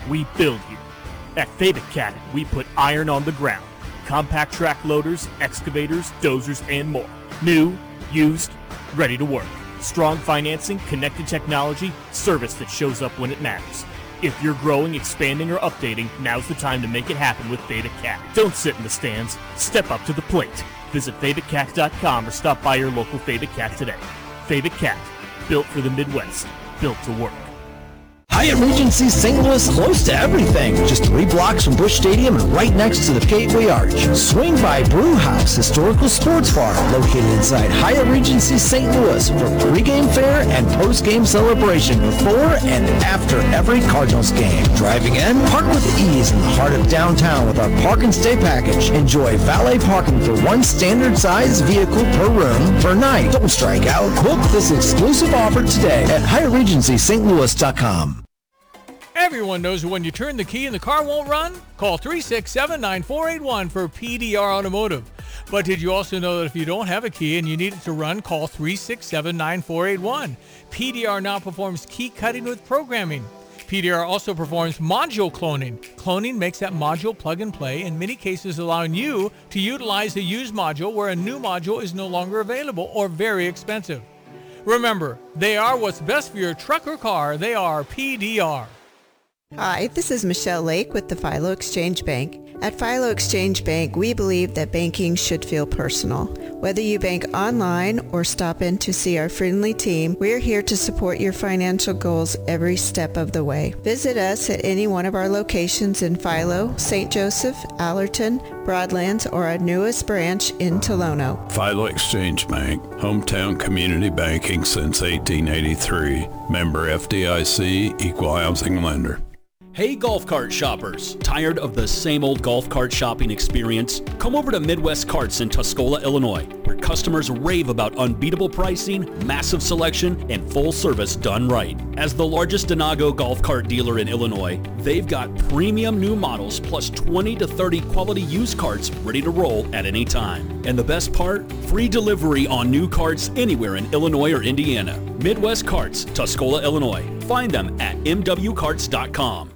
we build you. At Fabicat, we put iron on the ground. Compact track loaders, excavators, dozers, and more. New, used, ready to work. Strong financing, connected technology, service that shows up when it matters. If you're growing, expanding, or updating, now's the time to make it happen with Fabicat. Don't sit in the stands. Step up to the plate. Visit Fabicat.com or stop by your local Fabicat today. Fabicat, built for the Midwest, built to work. Hyatt Regency St. Louis, close to everything. Just 3 blocks from Busch Stadium and right next to the Gateway Arch. Swing by Brew House Historical Sports Bar, located inside Hyatt Regency St. Louis for pregame fare and postgame celebration before and after every Cardinals game. Driving in, park with ease in the heart of downtown with our Park and Stay package. Enjoy valet parking for 1 standard size vehicle per room per night. Don't strike out. Book this exclusive offer today at HyattRegencySt.Louis.com. Everyone knows when you turn the key and the car won't run? Call 367-9481 for PDR Automotive. But did you also know that if you don't have a key and you need it to run, call 367-9481. PDR now performs key cutting with programming. PDR also performs module cloning. Cloning makes that module plug and play, in many cases allowing you to utilize a used module where a new module is no longer available or very expensive. Remember, they are what's best for your truck or car. They are PDR. Hi, this is Michelle Lake with the Philo Exchange Bank. At Philo Exchange Bank, we believe that banking should feel personal. Whether you bank online or stop in to see our friendly team, we're here to support your financial goals every step of the way. Visit us at any one of our locations in Philo, St. Joseph, Allerton, Broadlands, or our newest branch in Tolono. Philo Exchange Bank, hometown community banking since 1883. Member FDIC, equal housing lender. Hey golf cart shoppers, tired of the same old golf cart shopping experience? Come over to Midwest Carts in Tuscola, Illinois, where customers rave about unbeatable pricing, massive selection, and full service done right. As the largest Denago golf cart dealer in Illinois, they've got premium new models plus 20 to 30 quality used carts ready to roll at any time. And the best part? Free delivery on new carts anywhere in Illinois or Indiana. Midwest Carts, Tuscola, Illinois. Find them at mwcarts.com.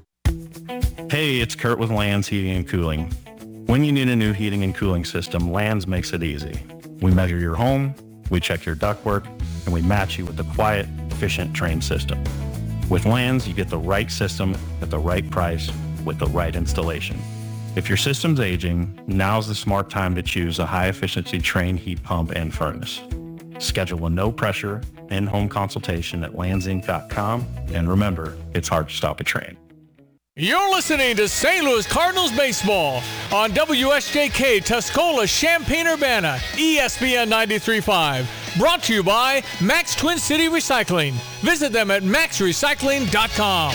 Hey, it's Kurt with Lands Heating and Cooling. When you need a new heating and cooling system, Lands makes it easy. We measure your home, we check your ductwork, and we match you with the quiet, efficient, trained system. With Lands, you get the right system at the right price with the right installation. If your system's aging, now's the smart time to choose a high-efficiency trained heat pump and furnace. Schedule a no-pressure, in-home consultation at landsinc.com, and remember, it's hard to stop a train. You're listening to St. Louis Cardinals baseball on WSJK Tuscola, Champaign-Urbana, ESPN 93.5. Brought to you by Max Twin City Recycling. Visit them at maxrecycling.com.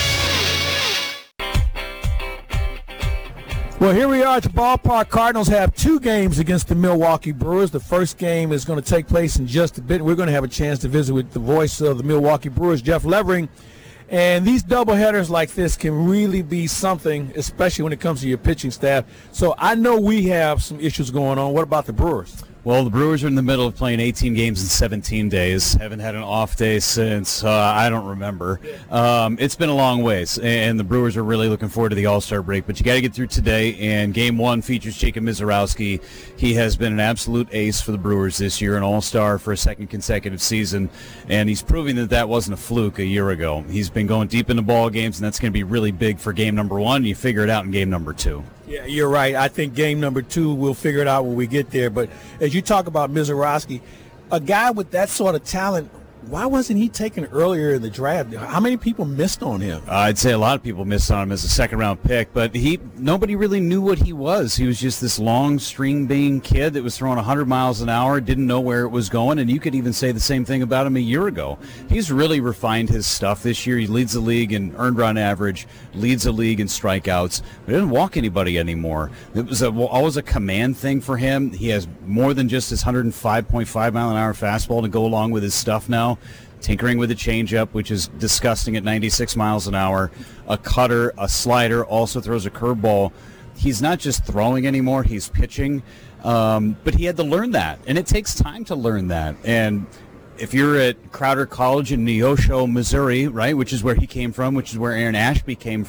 Well, here we are at the ballpark. Cardinals have 2 games against the Milwaukee Brewers. The first game is going to take place in just a bit. We're going to have a chance to visit with the voice of the Milwaukee Brewers, Jeff Levering. And these doubleheaders like this can really be something, especially when it comes to your pitching staff. So I know we have some issues going on. What about the Brewers? Well, the Brewers are in the middle of playing 18 games in 17 days. Haven't had an off day since I don't remember. It's been a long ways, and the Brewers are really looking forward to the All-Star break. But you got to get through today, and Game 1 features Jacob Misiorowski. He has been an absolute ace for the Brewers this year, an All-Star for a second consecutive season, and he's proving that that wasn't a fluke a year ago. He's been going deep into ball games, and that's going to be really big for Game number 1. You figure it out in Game number 2. Yeah, you're right. I think game number 2, we'll figure it out when we get there. But as you talk about Misiorowski, a guy with that sort of talent, why wasn't he taken earlier in the draft? How many people missed on him? I'd say a lot of people missed on him as a second-round pick, but nobody really knew what he was. He was just this long string-bean kid that was throwing 100 miles an hour, didn't know where it was going, and you could even say the same thing about him a year ago. He's really refined his stuff this year. He leads the league in earned run average, leads the league in strikeouts, but he doesn't walk anybody anymore. It was always a command thing for him. He has more than just his 105.5-mile-an-hour fastball to go along with his stuff now. Tinkering with a changeup, which is disgusting at 96 miles an hour, a cutter, a slider, also throws a curveball. He's not just throwing anymore, he's pitching. But he had to learn that, and it takes time to learn that. And if you're at Crowder College in Neosho, Missouri, right, which is where he came from, which is where Aaron Ashby came